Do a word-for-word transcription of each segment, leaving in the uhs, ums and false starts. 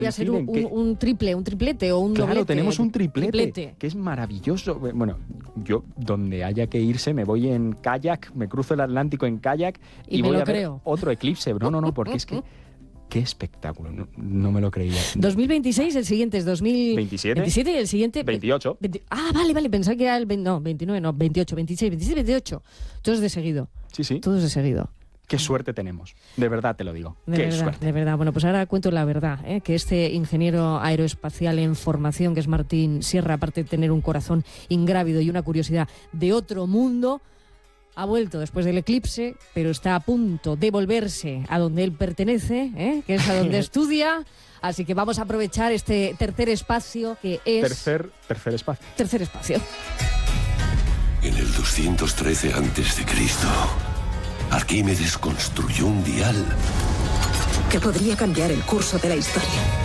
Voy a hacer un, un, un triple, un triplete o un claro, doblete. Claro, tenemos un triplete, triplete, que es maravilloso. Bueno, yo donde haya que irse me voy en kayak, me cruzo el Atlántico en kayak y, y voy me lo a ver creo. otro eclipse. No, no, no, porque es que qué espectáculo, no, no me lo creía. dos mil veintiséis, el siguiente es dos mil veintisiete. veintisiete y el siguiente... veintiocho. veinte, ah, vale, vale, pensaba que era el... No, veintinueve, no, veintiocho, veintiséis, veintisiete, veintiocho. Todos de seguido. Sí, sí. Todos de seguido. Qué suerte tenemos, de verdad te lo digo. De Qué verdad, suerte. de verdad. Bueno, pues ahora cuento la verdad, ¿eh? Que este ingeniero aeroespacial en formación, que es Martín Sierra, aparte de tener un corazón ingrávido y una curiosidad de otro mundo, ha vuelto después del eclipse, pero está a punto de volverse a donde él pertenece, ¿eh? Que es a donde estudia. Así que vamos a aprovechar este tercer espacio que es... Tercer, tercer espacio. Tercer espacio. En el doscientos trece antes de Cristo, Arquímedes construyó un dial que podría cambiar el curso de la historia.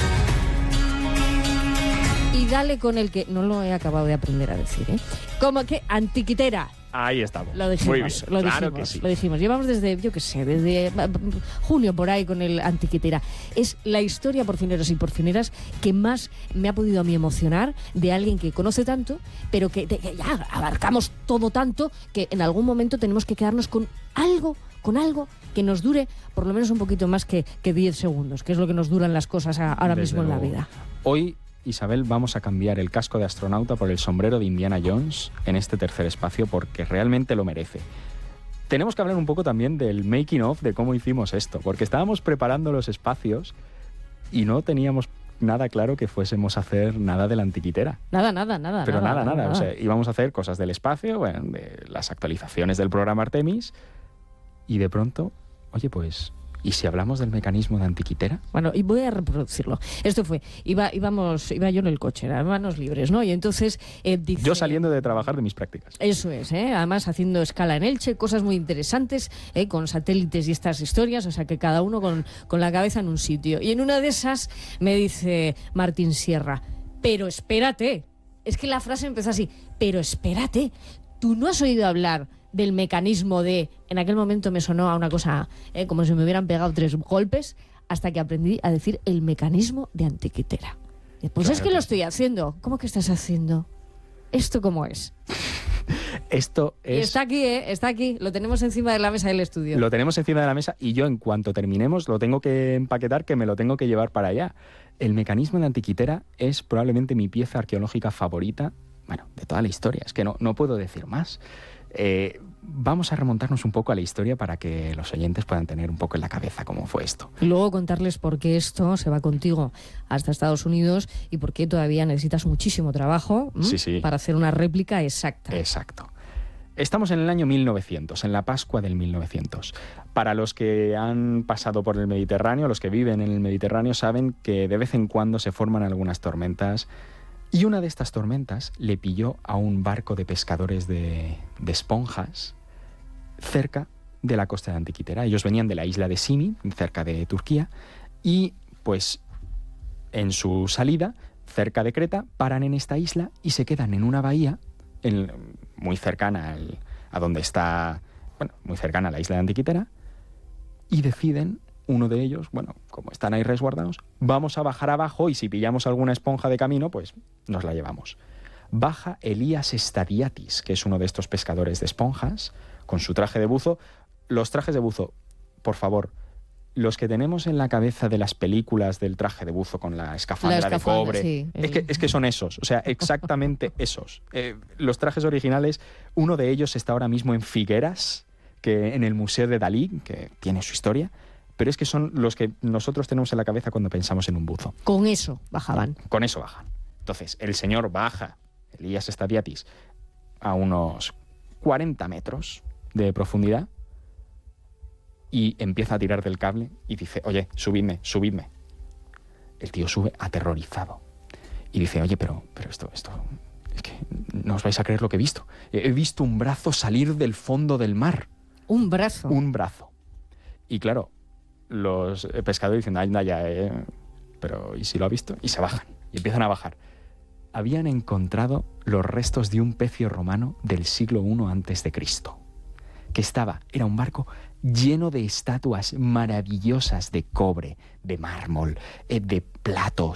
Y dale con el que... No lo he acabado de aprender a decir, ¿eh? Como que antiquitera. Ahí estamos. Lo dijimos, Muy bien. lo Claro dijimos, que sí. lo dijimos. Llevamos desde, yo qué sé, desde junio por ahí con el antiquitera. Es la historia, por fineros y por fineras, que más me ha podido a mí emocionar de alguien que conoce tanto, pero que, de, que ya abarcamos todo tanto que en algún momento tenemos que quedarnos con algo, con algo que nos dure por lo menos un poquito más que, que diez segundos, que es lo que nos duran las cosas a, ahora Desde mismo en la luego. vida. Hoy, Isabel, vamos a cambiar el casco de astronauta por el sombrero de Indiana Jones en este tercer espacio porque realmente lo merece. Tenemos que hablar un poco también del making of, de cómo hicimos esto, porque estábamos preparando los espacios y no teníamos nada claro que fuésemos a hacer nada de la antiquitera. Nada, nada, nada. Pero nada, nada. nada. O sea, íbamos a hacer cosas del espacio, bueno, de las actualizaciones del programa Artemis y de pronto, oye, pues... ¿y si hablamos del mecanismo de antiquitera? Bueno, y voy a reproducirlo. Esto fue, iba, íbamos, iba yo en el coche, eran manos libres, ¿no? Y entonces eh, dice... Yo saliendo de trabajar de mis prácticas. Eso es, ¿eh? Además haciendo escala en Elche, cosas muy interesantes, ¿eh? Con satélites y estas historias, o sea que cada uno con, con la cabeza en un sitio. Y en una de esas me dice Martín Sierra, pero espérate, es que la frase empezó así, pero espérate, ¿tú no has oído hablar del mecanismo de... En aquel momento me sonó a una cosa, ¿eh? Como si me hubieran pegado tres golpes, hasta que aprendí a decir el mecanismo de antiquitera. Y pues claro, es que lo estoy haciendo. ¿Cómo que estás haciendo? ¿Esto cómo es? Esto es... Y está aquí, ¿eh? Está aquí. Lo tenemos encima de la mesa del estudio. Lo tenemos encima de la mesa y yo en cuanto terminemos lo tengo que empaquetar, que me lo tengo que llevar para allá. El mecanismo de antiquitera es probablemente mi pieza arqueológica favorita, bueno, de toda la historia. Es que no, no puedo decir más. Eh, vamos a remontarnos un poco a la historia para que los oyentes puedan tener un poco en la cabeza cómo fue esto. Y luego contarles por qué esto se va contigo hasta Estados Unidos y por qué todavía necesitas muchísimo trabajo sí, sí. para hacer una réplica exacta. Exacto. Estamos en el año mil novecientos, en la Pascua del mil novecientos. Para los que han pasado por el Mediterráneo, los que viven en el Mediterráneo, saben que de vez en cuando se forman algunas tormentas. Y una de estas tormentas le pilló a un barco de pescadores de, de esponjas cerca de la costa de Antiquitera. Ellos venían de la isla de Simi, cerca de Turquía, y pues en su salida, cerca de Creta, paran en esta isla y se quedan en una bahía en, muy cercana al, a donde está, bueno, muy cercana a la isla de Antiquitera, y deciden... Uno de ellos, bueno, como están ahí resguardados, vamos a bajar abajo y si pillamos alguna esponja de camino, pues nos la llevamos. Baja Elías Stadiatis, que es uno de estos pescadores de esponjas, con su traje de buzo. Los trajes de buzo, por favor, los que tenemos en la cabeza de las películas del traje de buzo con la escafandra, la escafandra de cobre, sí, es, que, es que son esos, o sea, exactamente esos. Eh, los trajes originales, uno de ellos está ahora mismo en Figueras, que en el Museo de Dalí, que tiene su historia, pero es que son los que nosotros tenemos en la cabeza cuando pensamos en un buzo. Con eso bajaban. Con eso bajan. Entonces, el señor baja, Elías Stadiatis, a unos cuarenta metros de profundidad y empieza a tirar del cable y dice, oye, subidme, subidme. El tío sube aterrorizado y dice, oye, pero, pero esto, esto, es que no os vais a creer lo que he visto. He visto un brazo salir del fondo del mar. ¿Un brazo? Un brazo. Y claro, los pescadores dicen, anda ya, eh, pero ¿y si lo ha visto? Y se bajan, y empiezan a bajar. Habían encontrado los restos de un pecio romano del siglo primero antes de Cristo, que estaba, era un barco lleno de estatuas maravillosas de cobre, de mármol, eh, de platos,